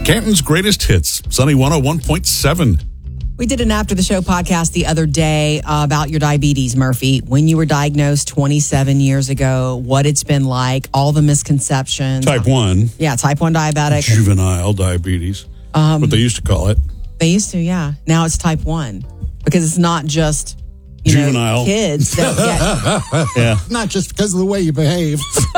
Canton's greatest hits, Sunny 101.7. We did an After the Show podcast the other day about your diabetes, Murphy. When you were diagnosed 27 years ago, what it's been like, all the misconceptions. Type 1. Yeah, type 1 diabetic. Juvenile diabetes. What they used to call it. They used to, yeah. Now it's type 1 because it's not just juvenile kids. Yeah. Not just because of the way you behave.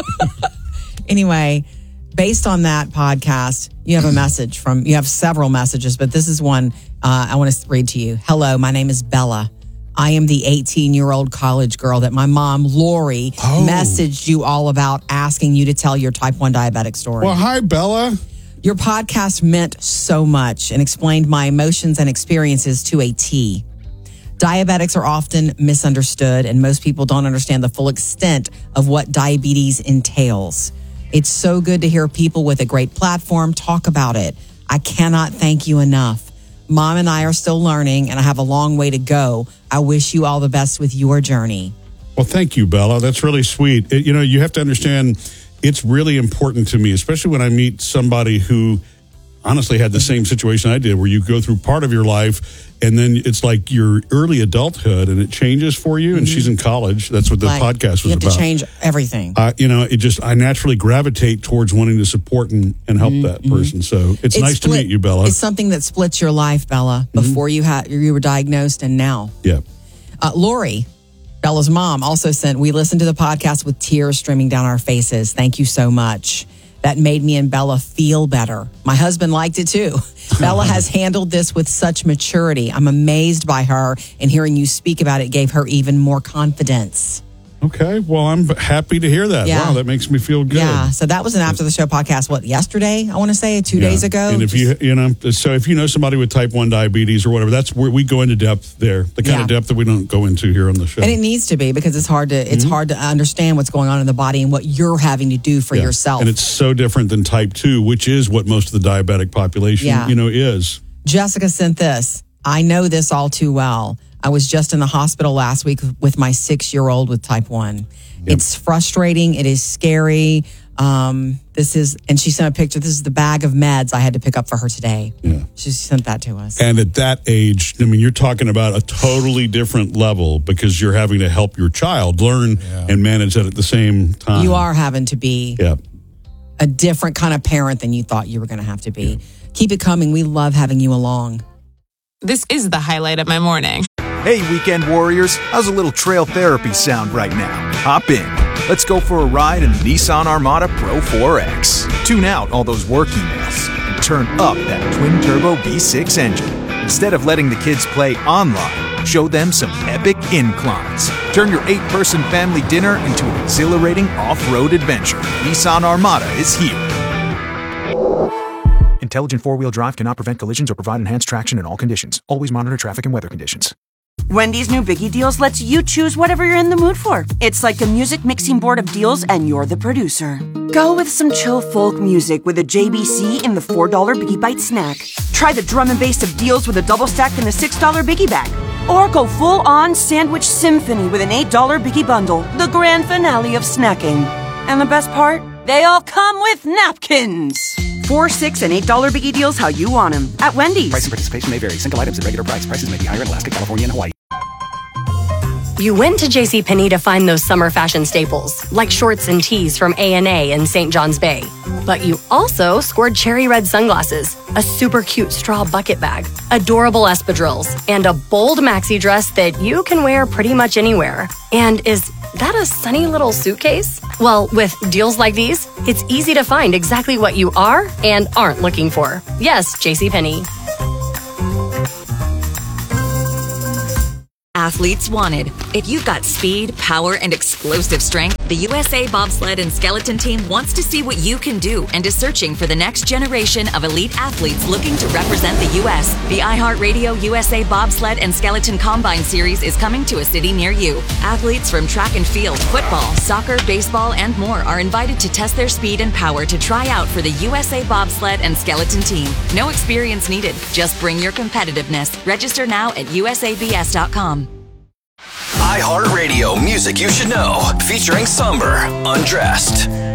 Anyway, based on that podcast, you have a message you have several messages, but this is one I want to read to you. Hello, my name is Bella. I am the 18-year-old college girl that my mom, Lori, messaged you all about, asking you to tell your type 1 diabetic story. Well, hi, Bella. Your podcast meant so much and explained my emotions and experiences to a T. Diabetics are often misunderstood, and most people don't understand the full extent of what diabetes entails. It's so good to hear people with a great platform talk about it. I cannot thank you enough. Mom and I are still learning, and I have a long way to go. I wish you all the best with your journey. Well, thank you, Bella. That's really sweet. You have to understand, it's really important to me, especially when I meet somebody who honestly had the same situation I did, where you go through part of your life and then it's like your early adulthood and it changes for you. And she's in college. That's what the podcast was about. You have to change everything. I naturally gravitate towards wanting to support and help that person. So it's nice to meet you, Bella. It's something that splits your life, Bella, before you were diagnosed and now. Yeah. Lori, Bella's mom, also sent, we listened to the podcast with tears streaming down our faces. Thank you so much. That made me and Bella feel better. My husband liked it too. Bella has handled this with such maturity. I'm amazed by her, and hearing you speak about it gave her even more confidence. Okay. Well, I'm happy to hear that. Yeah. Wow, that makes me feel good. Yeah. So that was an After the Show podcast, yesterday, I want to say, 2 days ago? And if if you know somebody with type 1 diabetes or whatever, that's where we go into depth there. The kind of depth that we don't go into here on the show. And it needs to be, because it's hard to understand what's going on in the body and what you're having to do for yourself. And it's so different than type 2, which is what most of the diabetic population, is. Jessica sent this. I know this all too well. I was just in the hospital last week with my 6-year-old with type 1. Yep. It's frustrating. It is scary. And she sent a picture. This is the bag of meds I had to pick up for her today. Yeah. She sent that to us. And at that age, you're talking about a totally different level, because you're having to help your child learn and manage that at the same time. You are having to be a different kind of parent than you thought you were going to have to be. Yeah. Keep it coming. We love having you along. This is the highlight of my morning. Hey, weekend warriors, how's a little trail therapy sound right now? Hop in. Let's go for a ride in the Nissan Armada Pro 4X. Tune out all those work emails and turn up that twin-turbo V6 engine. Instead of letting the kids play online, show them some epic inclines. Turn your 8-person family dinner into an exhilarating off-road adventure. Nissan Armada is here. Intelligent four-wheel drive cannot prevent collisions or provide enhanced traction in all conditions. Always monitor traffic and weather conditions. Wendy's new Biggie Deals lets you choose whatever you're in the mood for. It's like a music mixing board of deals, and you're the producer. Go with some chill folk music with a JBC in the $4 Biggie Bite snack. Try the drum and bass of deals with a double stack in the $6 Biggie bag. Or go full-on sandwich symphony with an $8 Biggie bundle, the grand finale of snacking. And the best part? They all come with napkins. $4, $6, and $8 Biggie Deals how you want them at Wendy's. Price and participation may vary. Single items at regular price. Prices may be higher in Alaska, California, and Hawaii. You went to JCPenney to find those summer fashion staples, like shorts and tees from A&A in St. John's Bay. But you also scored cherry red sunglasses, a super cute straw bucket bag, adorable espadrilles, and a bold maxi dress that you can wear pretty much anywhere. And is that a sunny little suitcase? Well, with deals like these, it's easy to find exactly what you are and aren't looking for. Yes, JCPenney. Athletes wanted. If you've got speed, power, and explosive strength, the USA Bobsled and Skeleton Team wants to see what you can do and is searching for the next generation of elite athletes looking to represent the U.S. The iHeartRadio USA Bobsled and Skeleton Combine Series is coming to a city near you. Athletes from track and field, football, soccer, baseball, and more are invited to test their speed and power to try out for the USA Bobsled and Skeleton Team. No experience needed. Just bring your competitiveness. Register now at usabs.com. iHeartRadio Music You Should Know, featuring Somber, Undressed.